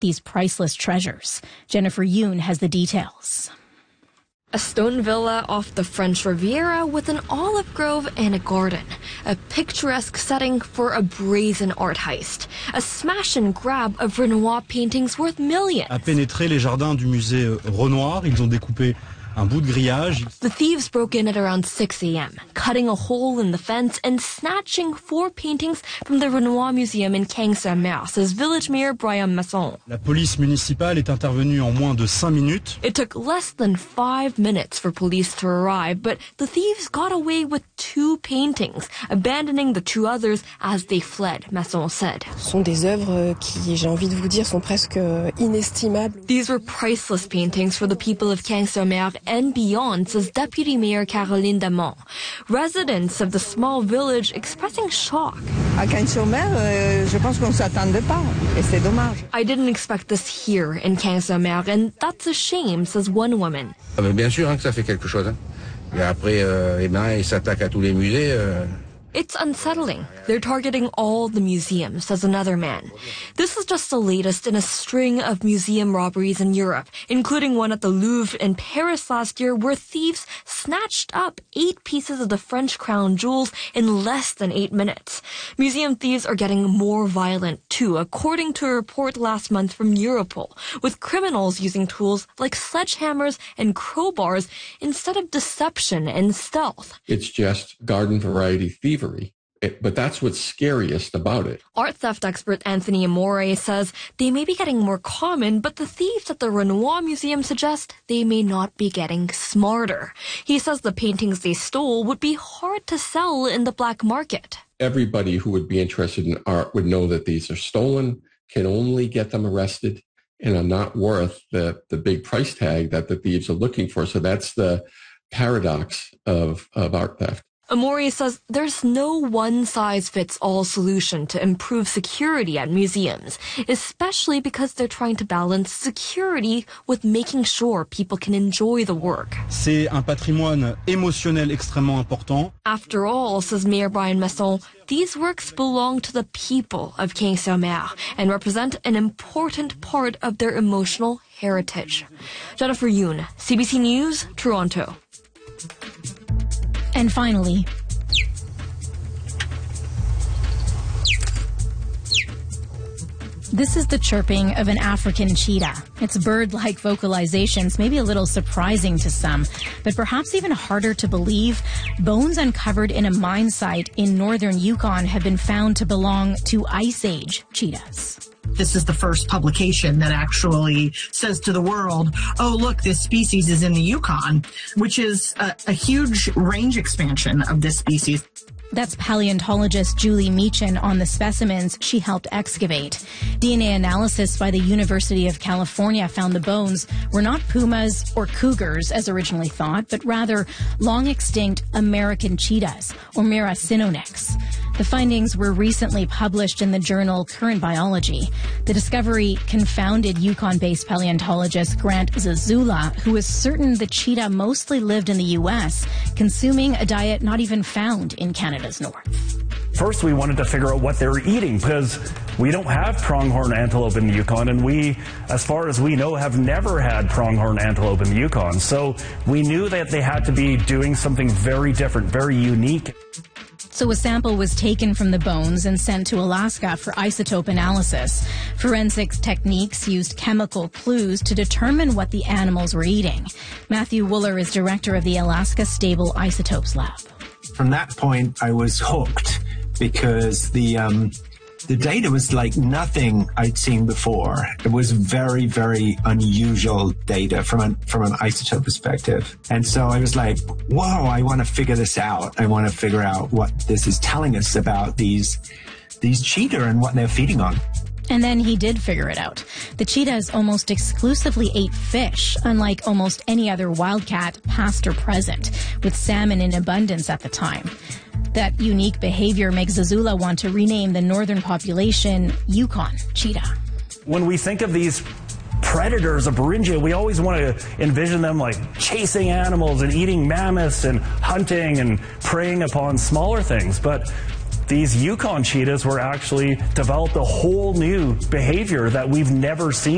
these priceless treasures. Jennifer Yoon has the details. A stone villa off the French Riviera with an olive grove and a garden. A picturesque setting for a brazen art heist. A smash and grab of Renoir paintings worth millions. A pénétrer les jardins du musée Renoir, ils ont découpé un bout de grillage. The thieves broke in at around 6 a.m., cutting a hole in the fence and snatching 4 paintings from the Renoir Museum in Quincy-sur-Mer, says village mayor Brian Masson. La police municipale est intervenue en moins de 5 minutes. It took less than 5 minutes for police to arrive, but the thieves got away with 2 paintings, abandoning the 2 others as they fled, Masson said. Ce sont des œuvres qui, j'ai envie de vous dire, sont presque inestimables. These were priceless paintings for the people of Quincy-sur-Mer and beyond, says Deputy Mayor Caroline Damont. Residents of the small village expressing shock. À Quincy-sur-Mer, je pense qu'on s'attendait pas, et c'est dommage. I didn't expect this here in Quincy-sur-Mer, and that's a shame, says one woman. Ah ben bien sûr que ça fait quelque chose. Et après, ils s'attaquent à tous les musées. It's unsettling. They're targeting all the museums, says another man. This is just the latest in a string of museum robberies in Europe, including one at the Louvre in Paris last year where thieves snatched up 8 pieces of the French crown jewels in less than 8 minutes. Museum thieves are getting more violent too, according to a report last month from Europol, with criminals using tools like sledgehammers and crowbars instead of deception and stealth. It's just garden variety thievery. But that's what's scariest about it. Art theft expert Anthony Amore says they may be getting more common, but the thieves at the Renoir Museum suggest they may not be getting smarter. He says the paintings they stole would be hard to sell in the black market. Everybody who would be interested in art would know that these are stolen, can only get them arrested, and are not worth the big price tag that the thieves are looking for. So that's the paradox of art theft. Amore says there's no one-size-fits-all solution to improve security at museums, especially because they're trying to balance security with making sure people can enjoy the work. C'est un patrimoine émotionnel extrêmement important. After all, says Mayor Brian Masson, these works belong to the people of Quincy-sur-Mer and represent an important part of their emotional heritage. Jennifer Yoon, CBC News, Toronto. And finally, this is the chirping of an African cheetah. Its bird-like vocalizations may be a little surprising to some, but perhaps even harder to believe. Bones uncovered in a mine site in northern Yukon have been found to belong to Ice Age cheetahs. This is the first publication that actually says to the world, oh, look, this species is in the Yukon, which is a huge range expansion of this species. That's paleontologist Julie Meechan on the specimens she helped excavate. DNA analysis by the University of California found the bones were not pumas or cougars, as originally thought, but rather long-extinct American cheetahs, or Meracinonyx. The findings were recently published in the journal Current Biology. The discovery confounded Yukon-based paleontologist Grant Zazula, who is certain the cheetah mostly lived in the U.S., consuming a diet not even found in Canada's north. First, we wanted to figure out what they were eating because we don't have pronghorn antelope in the Yukon, and we, as far as we know, have never had pronghorn antelope in the Yukon. So we knew that they had to be doing something very different, very unique. So a sample was taken from the bones and sent to Alaska for isotope analysis. Forensics techniques used chemical clues to determine what the animals were eating. Matthew Wooler is director of the Alaska Stable Isotopes Lab. From that point, I was hooked because the data was like nothing I'd seen before. It was very, very unusual data from an isotope perspective. And so I was like, whoa, I want to figure this out. I want to figure out what this is telling us about these cheetah and what they're feeding on. And then he did figure it out. The cheetahs almost exclusively ate fish, unlike almost any other wildcat, past or present, with salmon in abundance at the time. That unique behavior makes Zazula want to rename the northern population Yukon cheetah. When we think of these predators of Beringia, we always want to envision them like chasing animals and eating mammoths and hunting and preying upon smaller things. But these Yukon cheetahs were actually developed a whole new behavior that we've never seen.